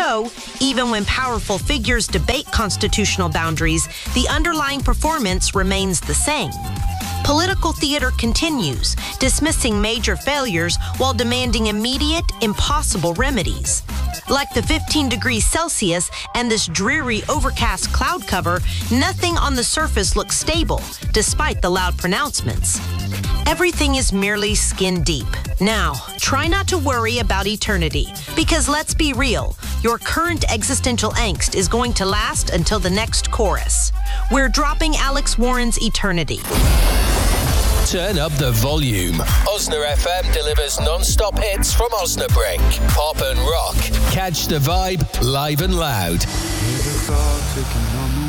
So, even when powerful figures debate constitutional boundaries, the underlying performance remains the same. Political theater continues, dismissing major failures while demanding immediate, impossible remedies. Like the 15 degrees Celsius and this dreary overcast cloud cover, nothing on the surface looks stable, despite the loud pronouncements. Everything is merely skin deep. Now, try not to worry about eternity, because let's be real, your current existential angst is going to last until the next chorus. We're dropping Alex Warren's Eternity. Turn up the volume. Osna FM delivers non-stop hits from Osnabrück. Pop and rock. Catch the vibe live and loud. Here's a thought ticking on my